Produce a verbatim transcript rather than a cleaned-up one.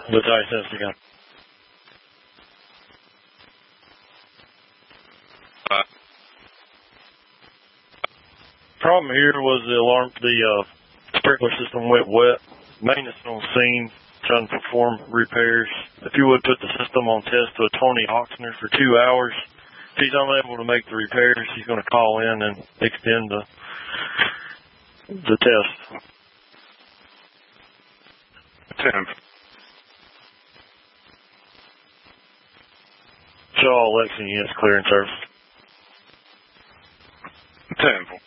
With ice test again. Uh, Problem here was the alarm, the uh, sprinkler system went wet. Maintenance on scene, trying to perform repairs. If you would put the system on test to a Tony Oxner for two hours, if he's unable to make the repairs, he's going to call in and extend the the test. ten. Show all election units clear and service. ten.